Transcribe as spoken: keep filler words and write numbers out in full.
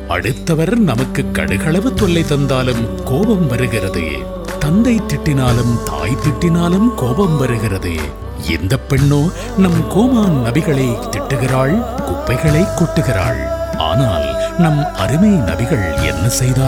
அடுத்தவர் நமக்கு கடுகளவு தொல்லை தந்தாலும் கோபம் வருகிறது. தந்தை திட்டினாலும் தாய் திட்டினாலும் கோபம் வருகிறது. இந்த பெண்ணோ நம் கோமான் நபிகளை திட்டுகிறாள், குப்பைகளை கொட்டுகிறாள். ஆனால் நம் அருமை நபிகள் என்ன செய்தார்?